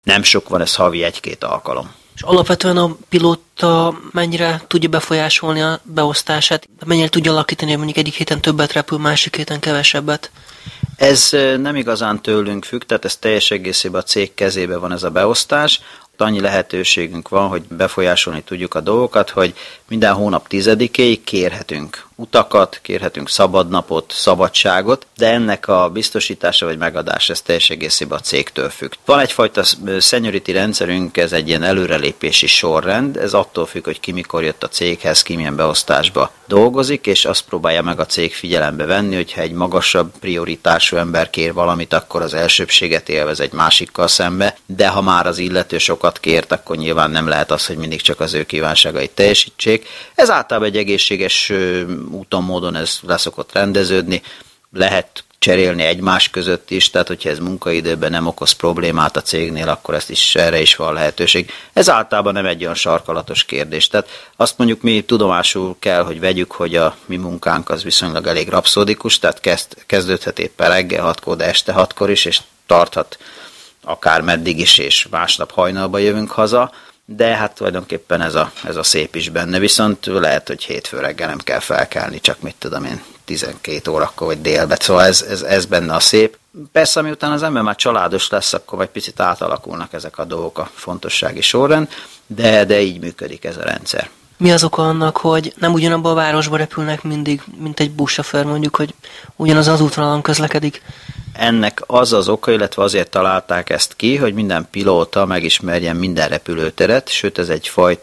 Nem sok van, ez havi 1-2 alkalom. És alapvetően a pilóta mennyire tudja befolyásolni a beosztását? Mennyire tudja alakítani, hogy mondjuk egyik héten többet repül, másik héten kevesebbet? Ez nem igazán tőlünk függ, tehát ez teljes egészében a cég kezébe van ez a beosztás. Annyi lehetőségünk van, hogy befolyásolni tudjuk a dolgokat, hogy minden hónap 10-éig kérhetünk utakat, kérhetünk szabadnapot, szabadságot, de ennek a biztosítása vagy megadása ez teljes egészében a cégtől függ. Van egyfajta seniority rendszerünk, ez egy ilyen előrelépési sorrend, ez attól függ, hogy ki mikor jött a céghez, ki milyen beosztásba dolgozik, és azt próbálja meg a cég figyelembe venni, hogyha egy magasabb prioritású ember kér valamit, akkor az elsőbséget élvez egy másikkal szembe, de ha már az illető sokat kért, akkor nyilván nem lehet az, hogy mindig csak az ő kívánságait teljesítsék. Ez általában egy egészséges úton, módon ez leszokott rendeződni, lehet cserélni egymás között is, tehát hogyha ez munkaidőben nem okoz problémát a cégnél, akkor erre is van lehetőség. Ez általában nem egy olyan sarkalatos kérdés. Tehát azt mondjuk mi tudomásul kell, hogy vegyük, hogy a mi munkánk az viszonylag elég rapszódikus, tehát kezdődhet éppen reggel 6-kor, de este 6-kor is, és tarthat akár meddig is, és másnap hajnalba jövünk haza, de hát tulajdonképpen ez a szép is benne, viszont lehet, hogy hétfő reggel nem kell felkelni, csak mit tudom én, 12 órakor vagy délbe, szóval ez benne a szép. Persze, miután az ember már családos lesz, akkor vagy picit átalakulnak ezek a dolgok a fontossági sorrend, de így működik ez a rendszer. Mi az oka annak, hogy nem ugyanabban a városba repülnek mindig, mint egy buszsofőr mondjuk, hogy ugyanaz az útvonalon közlekedik? Ennek az az oka, illetve azért találták ezt ki, hogy minden pilóta megismerjen minden repülőteret, sőt ez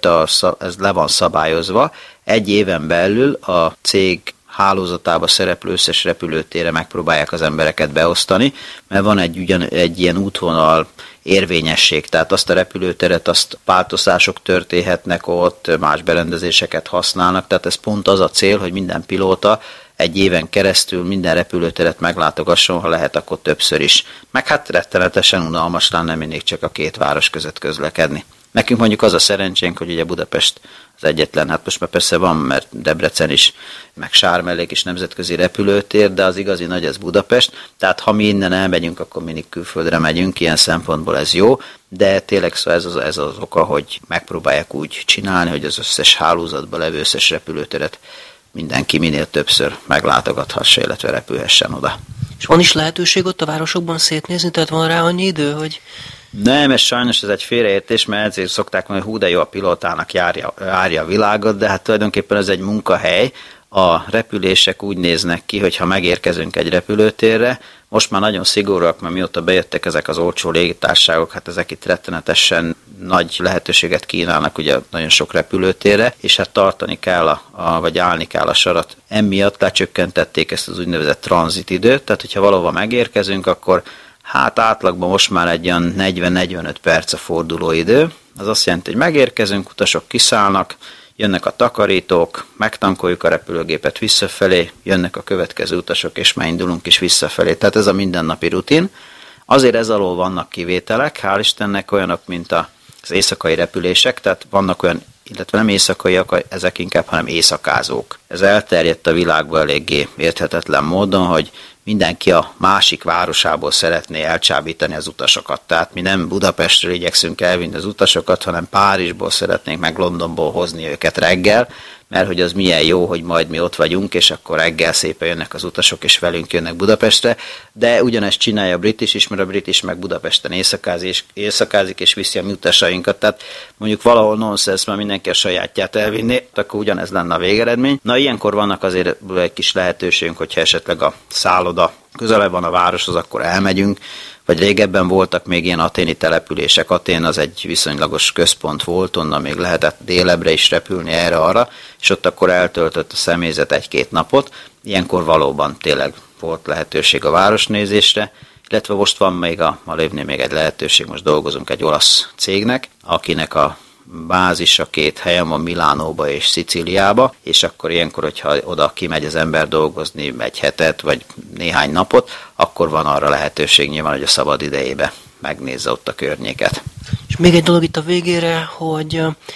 ez le van szabályozva. Egy éven belül a cég hálózatába szereplő összes repülőtérre megpróbálják az embereket beosztani, mert van egy ilyen útvonal érvényesség, tehát azt a repülőteret, azt változások történhetnek ott, más berendezéseket használnak, tehát ez pont az a cél, hogy minden pilóta egy éven keresztül minden repülőteret meglátogasson, ha lehet, akkor többször is. Meg hát rettenetesen unalmas lenne mindig csak a két város között közlekedni. Nekünk mondjuk az a szerencsénk, hogy ugye Budapest az egyetlen, hát most már persze van, mert Debrecen is, meg Sármellék is nemzetközi repülőtér, de az igazi nagy az Budapest, tehát ha mi innen elmegyünk, akkor mindig külföldre megyünk, ilyen szempontból ez jó, de tényleg szóval ez az oka, hogy megpróbálják úgy csinálni, hogy az összes hálózatban levő összes repülőteret mindenki minél többször meglátogathassa, illetve repülhessen oda. És van is lehetőség ott a városokban szétnézni, tehát van rá annyi idő, hogy... Nem, sajnos ez egy félreértés, mert ezért szokták mondani, hogy hú de jó, a pilótának járja a világot, de hát tulajdonképpen ez egy munkahely. A repülések úgy néznek ki, hogy ha megérkezünk egy repülőtérre, most már nagyon szigorúak, mert mióta bejöttek ezek az olcsó légitársaságok, hát ezek itt rettenetesen nagy lehetőséget kínálnak ugye nagyon sok repülőtérre, és hát tartani kell, vagy állni kell a sarat. Emiatt lecsökkentették ezt az úgynevezett tranzitidőt, tehát hogyha valahova megérkezünk, akkor hát átlagban most már egy olyan 40-45 perc a fordulóidő. Az azt jelenti, hogy megérkezünk, utasok kiszállnak, jönnek a takarítók, megtankoljuk a repülőgépet visszafelé, jönnek a következő utasok, és már indulunk is visszafelé. Tehát ez a mindennapi rutin. Azért ez alól vannak kivételek, hál' Istennek olyanok, mint az éjszakai repülések, tehát vannak olyan, illetve nem éjszakaiak, ezek inkább, hanem éjszakázók. Ez elterjedt a világban eléggé érthetetlen módon, hogy mindenki a másik városából szeretné elcsábítani az utasokat. Tehát mi nem Budapestről igyekszünk elvinni az utasokat, hanem Párizsból szeretnénk meg Londonból hozni őket reggel, mert hogy az milyen jó, hogy majd mi ott vagyunk, és akkor reggel szépen jönnek az utasok, és velünk jönnek Budapestre. De ugyanezt csinálja a brit is, mert a brit is meg Budapesten éjszakázik, és viszi a mi utasainkat. Tehát mondjuk valahol nonsense, mert mindenki a sajátját elvinni, akkor ugyanez lenne a végeredmény. Na, ilyenkor vannak azért egy kis lehetőségünk, hogyha esetleg a szálloda közelebb van a városhoz, akkor elmegyünk, vagy régebben voltak még ilyen aténi települések. Atén az egy viszonylagos központ volt, onnan még lehetett délebre is repülni erre-arra, és ott akkor eltöltött a személyzet 1-2 napot. Ilyenkor valóban tényleg volt lehetőség a városnézésre, illetve most van még a Malévnél még egy lehetőség, most dolgozunk egy olasz cégnek, akinek a bázis a 2 helyen van, Milánóba és Szicíliába, és akkor ilyenkor, hogyha oda kimegy az ember dolgozni egy hetet, vagy néhány napot, akkor van arra lehetőség nyilván, hogy a szabad idejébe megnézze ott a környéket. És még egy dolog itt a végére, hogy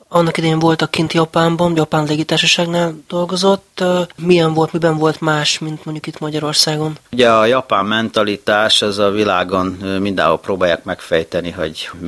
Annak idején voltak kint Japánban, Japán légitársaságnál dolgozott. Miben volt más, mint mondjuk itt Magyarországon? Ugye a japán mentalitás az a világon mindenhol próbálják megfejteni, hogy